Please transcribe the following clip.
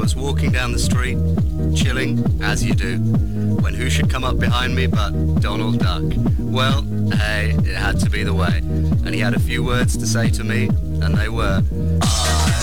was walking down the street, chilling, as you do, when who should come up behind me but Donald Duck. Well, hey, it had to be the way. And he had a few words to say to me, and they were, I